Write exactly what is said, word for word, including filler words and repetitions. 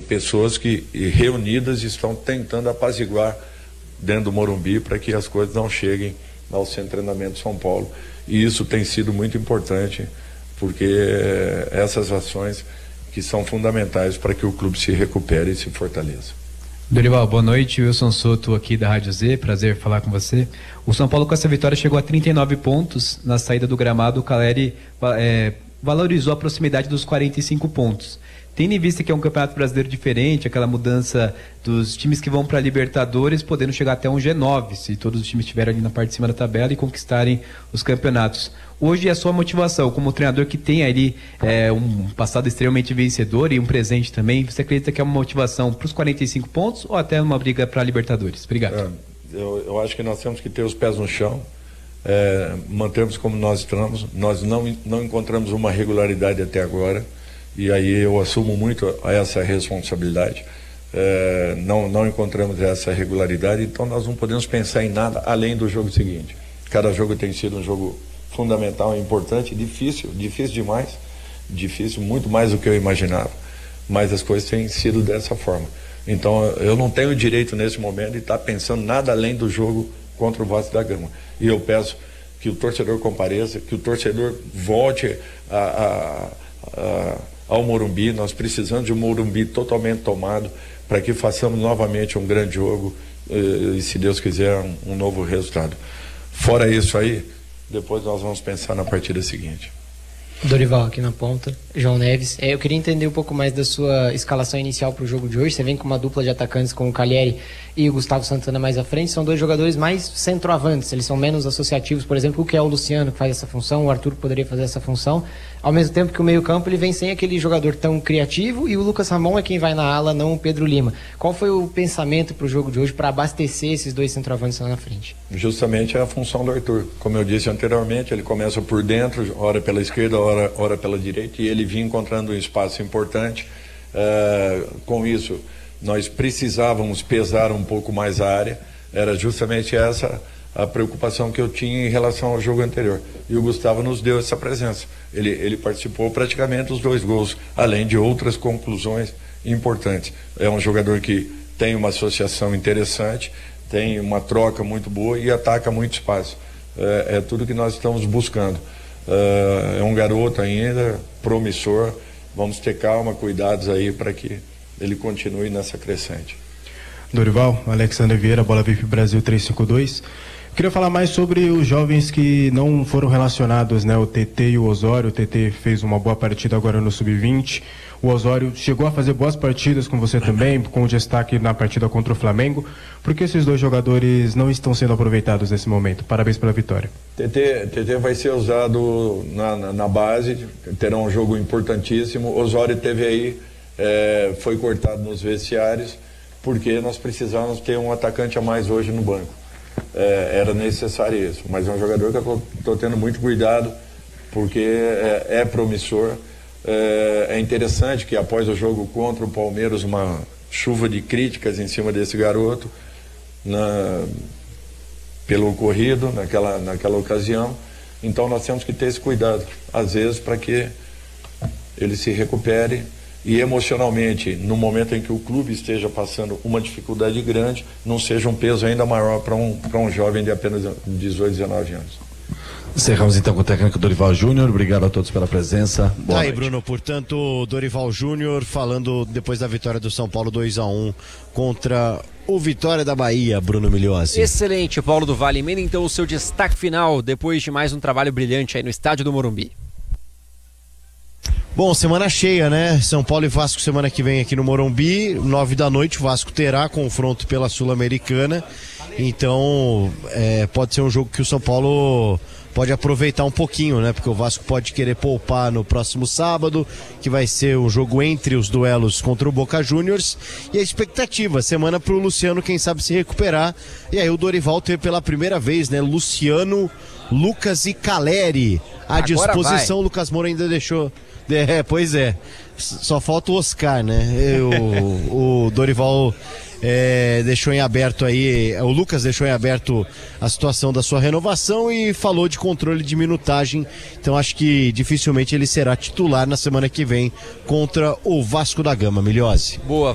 pessoas que reunidas estão tentando apaziguar dentro do Morumbi para que as coisas não cheguem ao centro de treinamento de São Paulo. E isso tem sido muito importante, porque essas ações que são fundamentais para que o clube se recupere e se fortaleça. Dorival, boa noite, Wilson Soto aqui da Rádio Z, prazer falar com você. O São Paulo com essa vitória chegou a trinta e nove pontos, na saída do gramado o Caleri é, valorizou a proximidade dos quarenta e cinco pontos. Tendo em vista que é um campeonato brasileiro diferente, aquela mudança dos times que vão para a Libertadores, podendo chegar até um G nove, se todos os times estiverem ali na parte de cima da tabela e conquistarem os campeonatos. Hoje a sua motivação, como treinador que tem ali é, um passado extremamente vencedor e um presente também, você acredita que é uma motivação para os quarenta e cinco pontos ou até uma briga para a Libertadores? Obrigado. É, eu, eu acho que nós temos que ter os pés no chão, é, mantermos como nós estamos. Nós não, não encontramos uma regularidade até agora. E aí eu assumo muito essa responsabilidade. É, não, não encontramos essa regularidade, então nós não podemos pensar em nada além do jogo seguinte. Cada jogo tem sido um jogo fundamental, importante, difícil, difícil demais, difícil, muito mais do que eu imaginava, mas as coisas têm sido dessa forma. Então eu não tenho direito nesse momento de estar pensando nada além do jogo contra o Vasco da Gama. E eu peço que o torcedor compareça, que o torcedor volte a... a, a ao Morumbi. Nós precisamos de um Morumbi totalmente tomado para que façamos novamente um grande jogo e, se Deus quiser, um, um novo resultado. Fora isso aí, depois nós vamos pensar na partida seguinte. Dorival aqui na ponta, João Neves. É, eu queria entender um pouco mais da sua escalação inicial para o jogo de hoje. Você vem com uma dupla de atacantes com o Caleri e o Gustavo Santana mais à frente. São dois jogadores mais centroavantes, eles são menos associativos. Por exemplo, o que é o Luciano que faz essa função, o Arthur poderia fazer essa função. Ao mesmo tempo que o meio-campo ele vem sem aquele jogador tão criativo e o Lucas Ramon é quem vai na ala, não o Pedro Lima. Qual foi o pensamento para o jogo de hoje para abastecer esses dois centroavantes lá na frente? Justamente é a função do Arthur. Como eu disse anteriormente, ele começa por dentro, ora pela esquerda, ora, ora pela direita, e ele vinha encontrando um espaço importante. Uh, com isso, nós precisávamos pesar um pouco mais a área. Era justamente essa a preocupação que eu tinha em relação ao jogo anterior. E o Gustavo nos deu essa presença. Ele, ele participou praticamente dos dois gols, além de outras conclusões importantes. É um jogador que tem uma associação interessante, tem uma troca muito boa e ataca muito espaço. É, é tudo que nós estamos buscando. É, é um garoto ainda, promissor. Vamos ter calma, cuidados aí para que ele continue nessa crescente. Dorival, Alexandre Vieira, Bola V I P Brasil trezentos e cinquenta e dois. Queria falar mais sobre os jovens que não foram relacionados, né? O T T e o Osório. O T T fez uma boa partida agora no sub vinte. O Osório chegou a fazer boas partidas com você também, com destaque na partida contra o Flamengo. Por que esses dois jogadores não estão sendo aproveitados nesse momento? Parabéns pela vitória. T T, T T vai ser usado na, na, na base, terá um jogo importantíssimo. O Osório teve aí, é, foi cortado nos vestiários, porque nós precisávamos ter um atacante a mais hoje no banco. É, era necessário isso, mas é um jogador que eu estou tendo muito cuidado, porque é, é promissor. É, é interessante que após o jogo contra o Palmeiras, uma chuva de críticas em cima desse garoto na, pelo ocorrido naquela, naquela ocasião. Então nós temos que ter esse cuidado, às vezes, para que ele se recupere e emocionalmente, no momento em que o clube esteja passando uma dificuldade grande, não seja um peso ainda maior para um, para um jovem de apenas dezoito, dezenove anos. Encerramos então com o técnico Dorival Júnior. Obrigado a todos pela presença. Boa Aí, noite. Bruno, portanto, Dorival Júnior falando depois da vitória do São Paulo dois a um contra o Vitória da Bahia, Bruno Migliozzi. Excelente, Paulo do Vale. Emenda então o seu destaque final depois de mais um trabalho brilhante aí no estádio do Morumbi. Bom, semana cheia, né? São Paulo e Vasco semana que vem aqui no Morumbi, nove da noite, o Vasco terá confronto pela Sul-Americana, então é, pode ser um jogo que o São Paulo pode aproveitar um pouquinho, né? Porque o Vasco pode querer poupar no próximo sábado, que vai ser um jogo entre os duelos contra o Boca Juniors, e a expectativa, semana pro Luciano, quem sabe se recuperar, e aí o Dorival ter pela primeira vez, né? Luciano, Lucas e Caleri à Agora disposição. vai. O Lucas Moura ainda deixou... É, pois é, só falta o Oscar, né? O, o Dorival é, deixou em aberto aí, o Lucas deixou em aberto a situação da sua renovação e falou de controle de minutagem, então acho que dificilmente ele será titular na semana que vem contra o Vasco da Gama. Migliozzi. Boa.